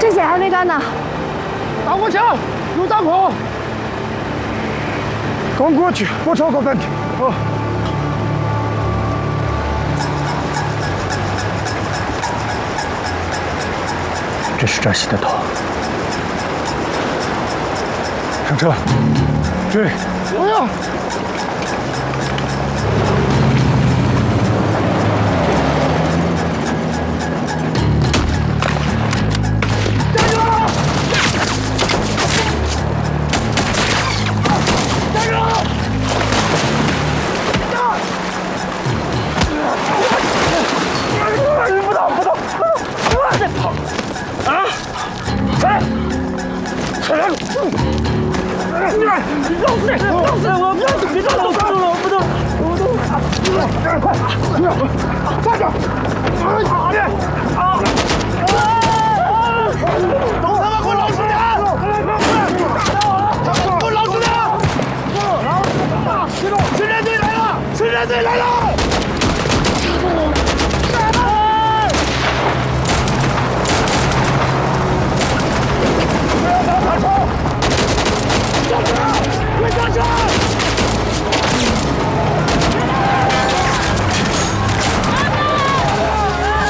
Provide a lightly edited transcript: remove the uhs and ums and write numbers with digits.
这血还没干呢。 打过枪，有弹孔。刚过去，不超过半天。哦。这是扎西的头。上车，追！不要！ 队来了！